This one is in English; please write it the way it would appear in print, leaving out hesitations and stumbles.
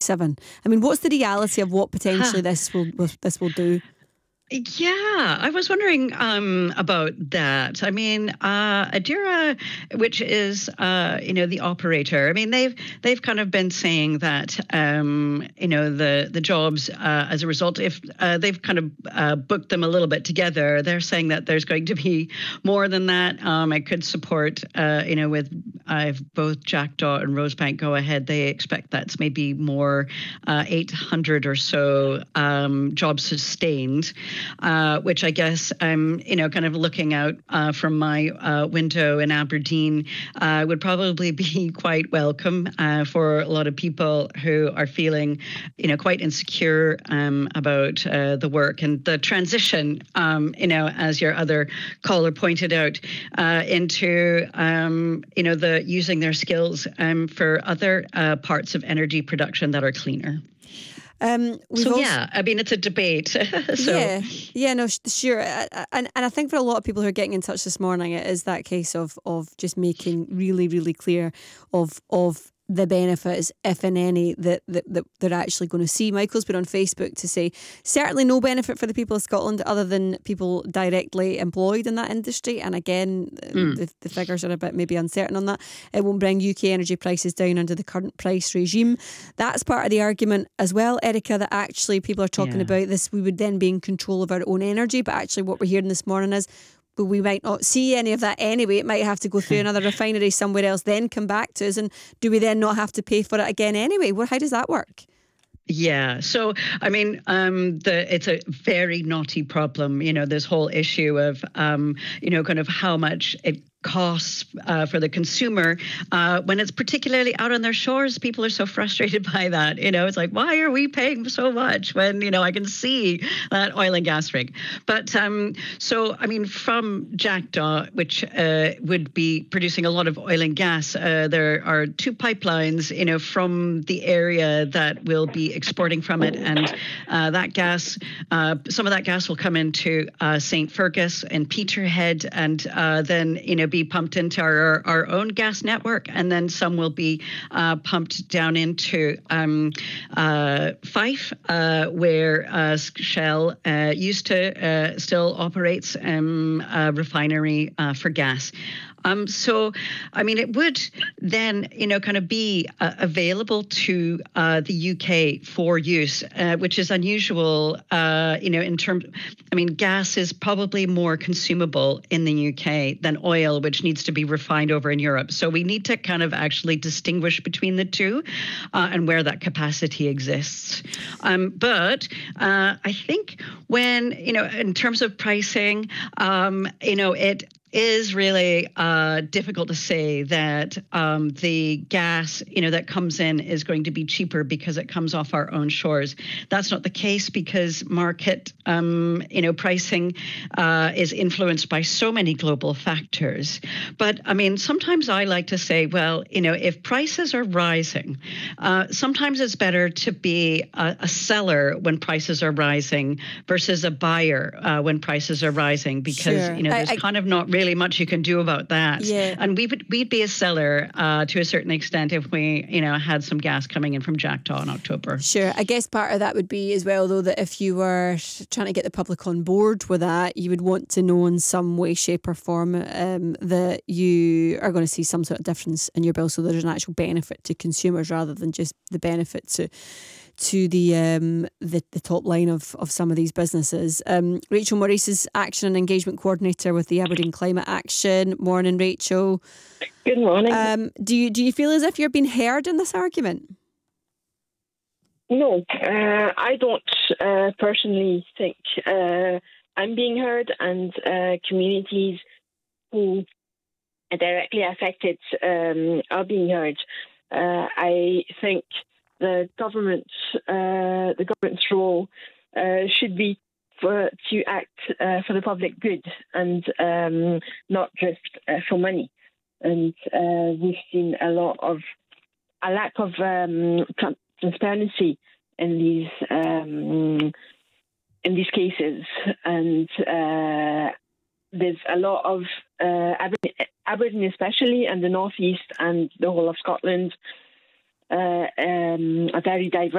2027. I mean, what's the reality of what potentially this will do? Yeah, I was wondering about that. I mean, Adira, which is the operator. I mean, they've kind of been saying that the jobs as a result, if they've kind of booked them a little bit together, they're saying that there's going to be more than that. It could support with both Jackdaw and Rosebank go ahead. They expect that's maybe more 800 or so jobs sustained. Which I guess I'm, kind of looking out from my window in Aberdeen, would probably be quite welcome for a lot of people who are feeling, quite insecure about the work and the transition, as your other caller pointed out, into, the using their skills for other parts of energy production that are cleaner. I mean, it's a debate. Sure. And I think for a lot of people who are getting in touch this morning, it is that case of just making really, really clear of the benefits, if and any, that they're actually going to see. Michael's been on Facebook to say certainly no benefit for the people of Scotland other than people directly employed in that industry. And again, the figures are a bit maybe uncertain on that. It won't bring UK energy prices down under the current price regime. That's part of the argument as well, Erica, that actually people are talking about this. We would then be in control of our own energy. But actually what we're hearing this morning is, but we might not see any of that anyway. It might have to go through another refinery somewhere else, then come back to us. And do we then not have to pay for it again anyway? Well, how does that work? Yeah. So, I mean, it's a very knotty problem, this whole issue of, kind of how much it costs for the consumer when it's particularly out on their shores. People are so frustrated by that. It's like, why are we paying so much when, I can see that oil and gas rig? But so, I mean, from Jackdaw, which would be producing a lot of oil and gas, there are two pipelines, from the area that will be exporting from it. And that gas, some of that gas will come into St. Fergus and Peterhead and then, be pumped into our own gas network, and then some will be pumped down into Fife, where Shell used to still operates a refinery for gas. So, I mean, it would then, kind of be available to the UK for use, which is unusual, in terms, I mean, gas is probably more consumable in the UK than oil, which needs to be refined over in Europe. So we need to kind of actually distinguish between the two and where that capacity exists. But I think when, in terms of pricing, it is really difficult to say that the gas, that comes in is going to be cheaper because it comes off our own shores. That's not the case because market, pricing is influenced by so many global factors. But I mean, sometimes I like to say, well, if prices are rising, sometimes it's better to be a seller when prices are rising versus a buyer when prices are rising, because, there's kind of not really much you can do about that. Yeah. And we'd be a seller to a certain extent if we, had some gas coming in from Jackdaw in October. Sure. I guess part of that would be as well, though, that if you were trying to get the public on board with that, you would want to know in some way, shape or form that you are going to see some sort of difference in your bill, so there's an actual benefit to consumers rather than just the benefit to the top line of some of these businesses. Rachel Maurice is Action and Engagement Coordinator with the Aberdeen Climate Action. Morning, Rachel. Good morning. Do you feel as if you're being heard in this argument? No, I don't personally think I'm being heard, and communities who are directly affected are being heard. I think the government's role should be to act for the public good and not just for money. And we've seen a lack of transparency in these cases, and there's a lot of Aberdeen especially, and the North East and the whole of Scotland are very diverse.